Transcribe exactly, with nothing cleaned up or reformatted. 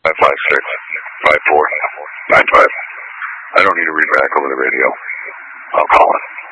five five six five four nine five. I don't need to read back over the radio. I'll call it.